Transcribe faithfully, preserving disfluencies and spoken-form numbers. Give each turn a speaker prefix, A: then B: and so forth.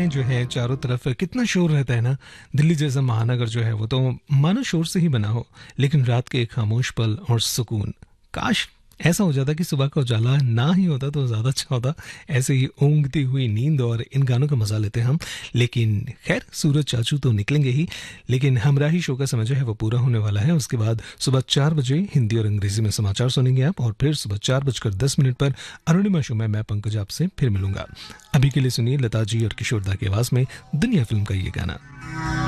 A: में जो है चारों तरफ कितना शोर रहता है ना। दिल्ली जैसा महानगर जो है वो तो मानो शोर से ही बना हो, लेकिन रात के खामोश पल और सुकून, काश ऐसा हो जाता कि सुबह का उजाला ना ही होता तो ज़्यादा अच्छा होता। ऐसे ही ऊँघती हुई नींद और इन गानों का मजा लेते हम। लेकिन खैर, सूरज चाचू तो निकलेंगे ही, लेकिन हमराही शो का समय जो है वो पूरा होने वाला है। उसके बाद सुबह चार बजे हिंदी और अंग्रेजी में समाचार सुनेंगे आप, और फिर सुबह चार बजकर दस मिनट पर अरुणिमा शो में मैं पंकज आपसे फिर मिलूंगा। अभी के लिए सुनिए लता जी और किशोरदा की आवाज में दुनिया फिल्म का ये गाना।